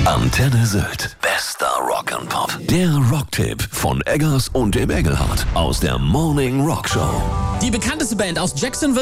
Antenne Sylt. Bester Rock'n'Pop. Der Rocktipp von Eggers und dem Engelhardt aus der Morning Rock Show. Die bekannteste Band aus Jacksonville